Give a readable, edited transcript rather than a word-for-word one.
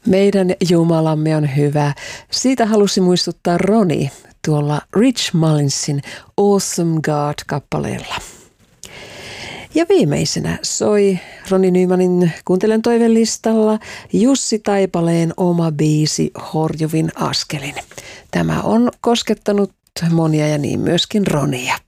Meidän Jumalamme on hyvä. Siitä halusi muistuttaa Roni tuolla Rich Mullinsin Awesome God-kappaleella. Ja viimeisenä soi Roni Nymanin Kuuntelen toivelistalla Jussi Taipaleen oma biisi Horjuvin askelin. Tämä on koskettanut monia ja niin myöskin Ronia.